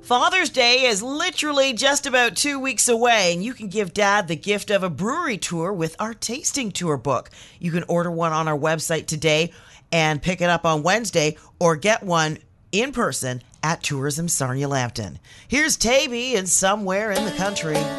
Father's Day is literally just about 2 weeks away, and you can give Dad the gift of a brewery tour with our tasting tour book. You can order one on our website today and pick it up on Wednesday, or get one in person at Tourism Sarnia Lambton. Here's Taby and Somewhere in the Country.